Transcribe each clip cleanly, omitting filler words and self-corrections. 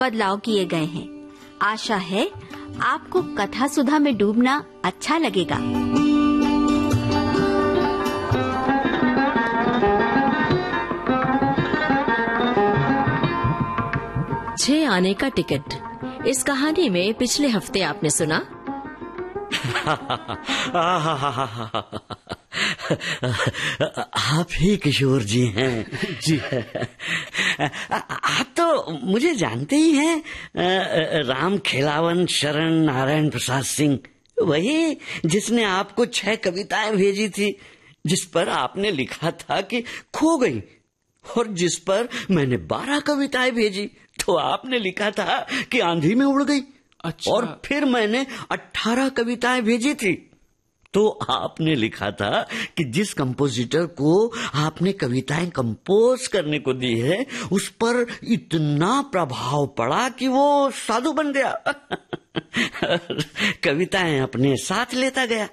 बदलाव किए गए हैं। आशा है आपको कथा सुधा में डूबना अच्छा लगेगा। 6 आने का टिकट। इस कहानी में पिछले हफ्ते आपने सुना आप ही किशोर जी हैं। जी। आप तो मुझे जानते ही हैं, राम खिलावन शरण नारायण प्रसाद सिंह, वही जिसने आपको 6 कविताएं भेजी थी, जिस पर आपने लिखा था कि खो गई, और जिस पर मैंने 12 कविताएं भेजी तो आपने लिखा था कि आंधी में उड़ गई। अच्छा। और फिर मैंने 18 कविताएं भेजी थी तो आपने लिखा था कि जिस कंपोजिटर को आपने कविताएं कंपोज करने को दी है उस पर इतना प्रभाव पड़ा कि वो साधु बन गया। कविताएं अपने साथ लेता गया।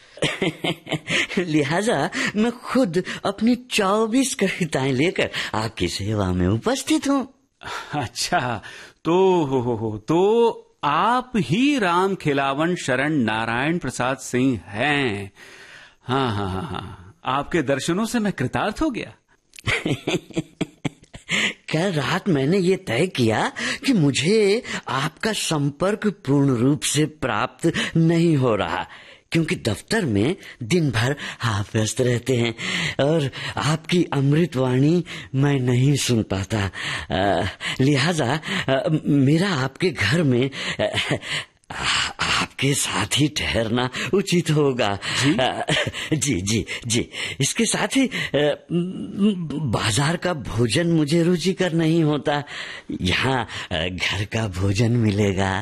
लिहाजा मैं खुद अपनी 24 कविताएं लेकर आपकी सेवा में उपस्थित हूँ। अच्छा, तो आप ही राम खिलावन शरण नारायण प्रसाद सिंह हैं। हाँ, आपके दर्शनों से मैं कृतार्थ हो गया। कल रात मैंने ये तय किया कि मुझे आपका संपर्क पूर्ण रूप से प्राप्त नहीं हो रहा, क्योंकि दफ्तर में दिन भर आप व्यस्त रहते हैं और आपकी अमृतवाणी मैं नहीं सुन पाता। लिहाजा मेरा आपके घर में आपके साथ ही ठहरना उचित होगा। जी। इसके साथ ही बाजार का भोजन मुझे रुचिकर नहीं होता, यहाँ घर का भोजन मिलेगा।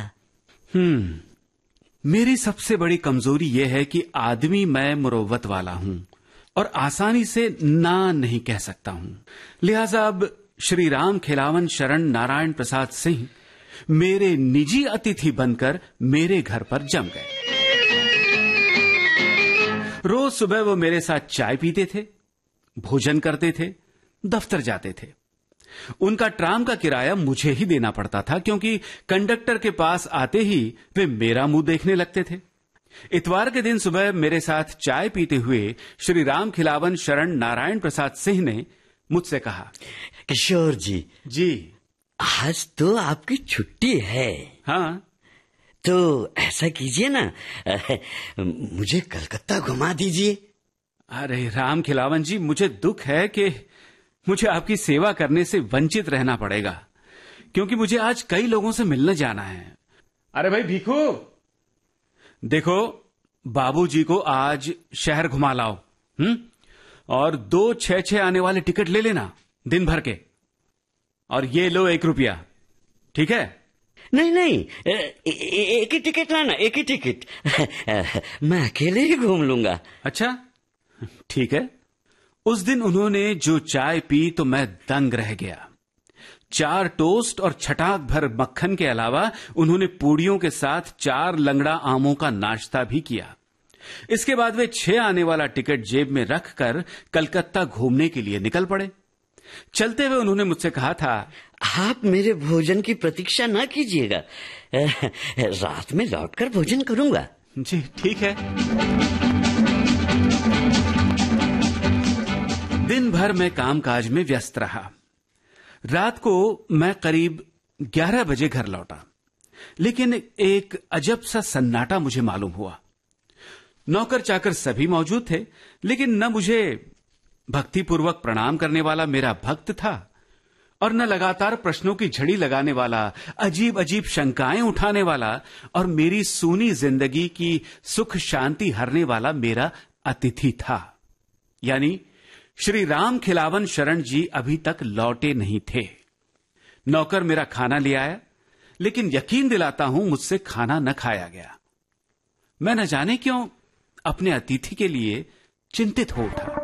मेरी सबसे बड़ी कमजोरी यह है कि आदमी मैं मुरव्वत वाला हूं और आसानी से ना नहीं कह सकता हूं। लिहाजा अब श्री राम खिलावन शरण नारायण प्रसाद सिंह मेरे निजी अतिथि बनकर मेरे घर पर जम गए। रोज सुबह वो मेरे साथ चाय पीते थे, भोजन करते थे, दफ्तर जाते थे। उनका ट्राम का किराया मुझे ही देना पड़ता था, क्योंकि कंडक्टर के पास आते ही वे मेरा मुंह देखने लगते थे। इतवार के दिन सुबह मेरे साथ चाय पीते हुए श्री राम खिलावन शरण नारायण प्रसाद सिंह ने मुझसे कहा, किशोर जी, आज तो आपकी छुट्टी है। हाँ, तो ऐसा कीजिए ना, मुझे कलकत्ता घुमा दीजिए। अरे राम खिलावन जी, मुझे दुख है कि मुझे आपकी सेवा करने से वंचित रहना पड़ेगा, क्योंकि मुझे आज कई लोगों से मिलने जाना है। अरे भाई भीखू, देखो बाबूजी को आज शहर घुमा लाओ, और 2 6 आने वाले टिकट ले लेना दिन भर के, और ये लो 1 रुपया, ठीक है? नहीं, एक ही टिकट लाना, एक ही टिकट। मैं अकेले ही घूम लूंगा। अच्छा, ठीक है। उस दिन उन्होंने जो चाय पी तो मैं दंग रह गया। 4 टोस्ट और छटाक भर मक्खन के अलावा उन्होंने पूड़ियों के साथ 4 लंगड़ा आमों का नाश्ता भी किया। इसके बाद वे 6 आने वाला टिकट जेब में रखकर कलकत्ता घूमने के लिए निकल पड़े। चलते हुए उन्होंने मुझसे कहा था, आप मेरे भोजन की प्रतीक्षा न कीजिएगा, रात में लौटकर भोजन करूंगा। जी ठीक है। दिन भर मैं कामकाज में व्यस्त रहा। रात को मैं करीब 11 बजे घर लौटा, लेकिन एक अजब सा सन्नाटा मुझे मालूम हुआ। नौकर चाकर सभी मौजूद थे, लेकिन न मुझे भक्तिपूर्वक प्रणाम करने वाला मेरा भक्त था, और न लगातार प्रश्नों की झड़ी लगाने वाला, अजीब अजीब शंकाएं उठाने वाला और मेरी सूनी जिंदगी की सुख शांति हरने वाला मेरा अतिथि था। यानी श्री राम खिलावन शरण जी अभी तक लौटे नहीं थे। नौकर मेरा खाना ले आया, लेकिन यकीन दिलाता हूं मुझसे खाना न खाया गया। मैं न जाने क्यों अपने अतिथि के लिए चिंतित हो उठा।